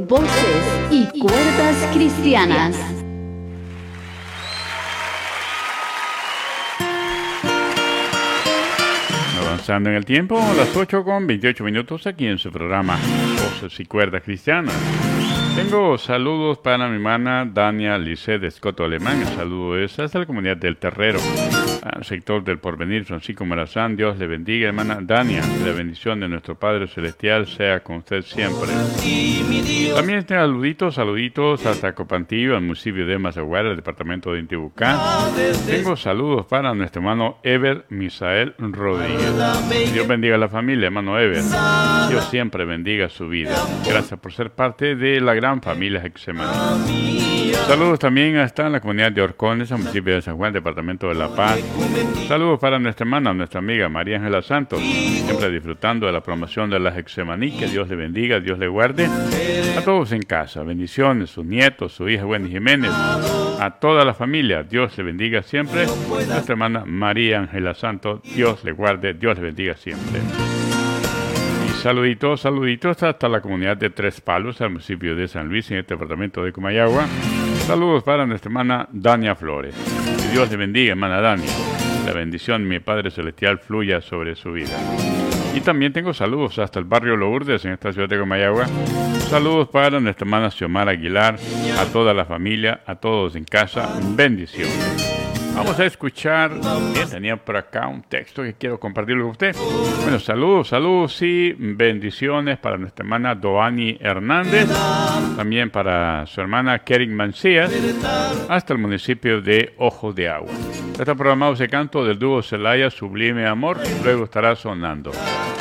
Voces y cuerdas cristianas. Avanzando en el tiempo, a las 8:28 aquí en su programa Voces y cuerdas cristianas. Tengo saludos para mi hermana Dania Lisset de Escoto Alemán. El saludo es hasta la comunidad del Terrero, al sector del Porvenir, Francisco Morazán. Dios le bendiga, hermana Dania. La bendición de nuestro Padre Celestial sea con usted siempre. También tengo saluditos hasta Copantillo, al municipio de Mazaguara, el departamento de Intibucán. Tengo saludos para nuestro hermano Ever Misael Rodríguez. Dios bendiga a la familia, hermano Ever. Dios siempre bendiga su vida. Gracias por ser parte de la gran familia Getsemaní. Saludos también hasta la comunidad de Orcones, al municipio de San Juan, departamento de La Paz. Saludos para nuestra hermana, nuestra amiga María Ángela Santos, siempre disfrutando de la promoción de la Getsemaní. Que Dios le bendiga, Dios le guarde. A todos en casa, bendiciones, sus nietos, su hija Wendy Jiménez, a toda la familia, Dios le bendiga siempre. Nuestra hermana María Ángela Santos, Dios le guarde, Dios le bendiga siempre. Saluditos hasta la comunidad de Tres Palos, al municipio de San Luis, en el departamento de Comayagua. Saludos para nuestra hermana Dania Flores. Que Dios le bendiga, hermana Dania. La bendición de mi Padre Celestial fluya sobre su vida. Y también tengo saludos hasta el barrio Lourdes, en esta ciudad de Comayagua. Saludos para nuestra hermana Xiomara Aguilar, a toda la familia, a todos en casa. Bendiciones. Vamos a escuchar, tenía por acá un texto que quiero compartirlo con usted. Bueno, saludos y bendiciones para nuestra hermana Doani Hernández, también para su hermana Kering Mancías, hasta el municipio de Ojo de Agua. Está programado ese canto del dúo Celaya, Sublime Amor, luego estará sonando.